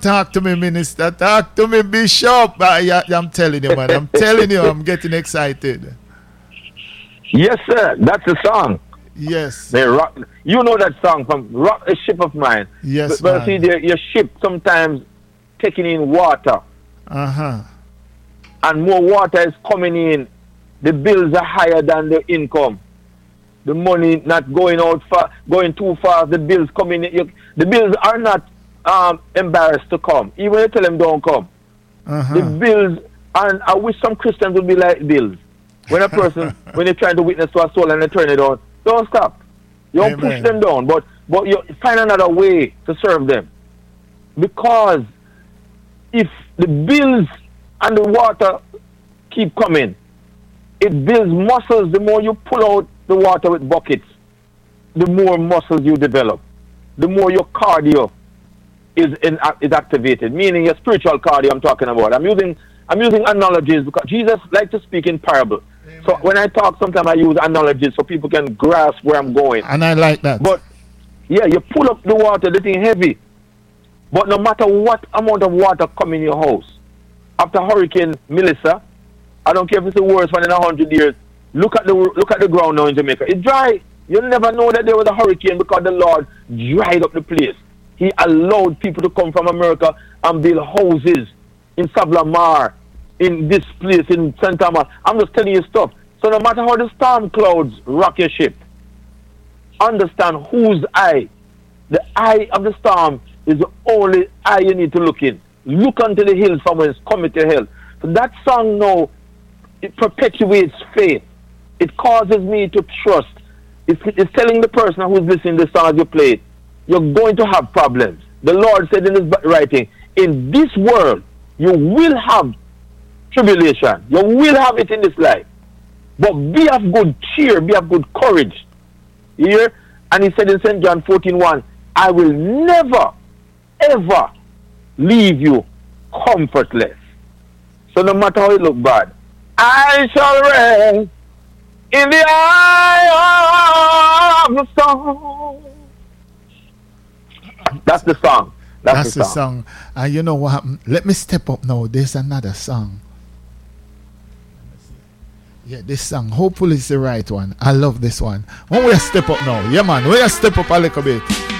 Talk to me, minister. Talk to me, bishop. I'm telling you, man. I'm telling you, I'm getting excited. Yes, sir. That's the song. Yes. They rock. You know that song from Rock a Ship of Mine. Yes, but see, your ship sometimes taking in water. Uh-huh. And more water is coming in. The bills are higher than the income. The money not going out far, going too fast. The bills coming in. The bills are not embarrassed to come. Even if you tell them don't come. Uh-huh. The bills, and I wish some Christians would be like bills. When a person, when they're trying to witness to a soul and they turn it on, don't stop. You don't push them down, but you find another way to serve them. Because if the bills and the water keep coming, it builds muscles. The more you pull out the water with buckets, the more muscles you develop. The more your cardio is activated, meaning your spiritual cardio I'm talking about. I'm using analogies because Jesus likes to speak in parable. Amen. So when I talk, sometimes I use analogies so people can grasp where I'm going. And I like that. But yeah, you pull up the water, the thing heavy. But no matter what amount of water come in your house, after Hurricane Melissa, I don't care if it's the worst one in 100 years. Look at the ground now in Jamaica. It's dry. You'll never know that there was a hurricane because the Lord dried up the place. He allowed people to come from America and build houses in Sablamar, in this place, in St. Thomas. I'm just telling you stuff. So no matter how the storm clouds rock your ship, understand whose eye. The eye of the storm is the only eye you need to look in. Look unto the hills from whence cometh your help. So that song now, it perpetuates faith. It causes me to trust. It's telling the person who's listening to the song as you play it, you're going to have problems. The Lord said in his writing, in this world, you will have tribulation. You will have it in this life. But be of good cheer, be of good courage. You hear? And he said in St. John 14:1, I will never, ever leave you comfortless. So no matter how it look bad, I shall rest in the eye of the storm. That's the song. That's the song. And you know what happened? Let me step up now. There's another song. Yeah, this song. Hopefully it's the right one. I love this one. When we step up now. Yeah, man. We step up a little bit.